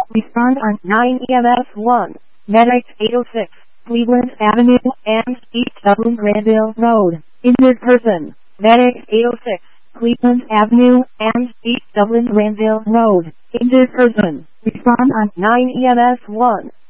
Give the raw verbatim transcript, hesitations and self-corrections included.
Respond on nine E M S one. Medic eight oh six, Cleveland Avenue and East Dublin Granville Road. Injured person. Medic eight oh six, Cleveland Avenue and East Dublin Granville Road. Injured person. Respond on nine E M S one.